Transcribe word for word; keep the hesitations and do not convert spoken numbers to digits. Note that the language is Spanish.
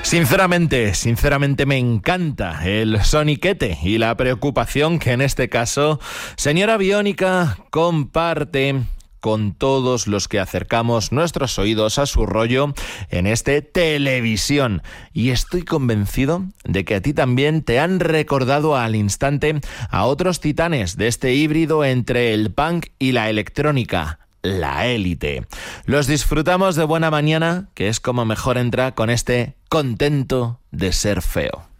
Sinceramente, sinceramente me encanta el soniquete y la preocupación que en este caso Señora Biónica comparte con todos los que acercamos nuestros oídos a su rollo en este Televisión. Y estoy convencido de que a ti también te han recordado al instante a otros titanes de este híbrido entre el punk y la electrónica, La Élite. Los disfrutamos de buena mañana, que es como mejor entra con este Contento de ser feo.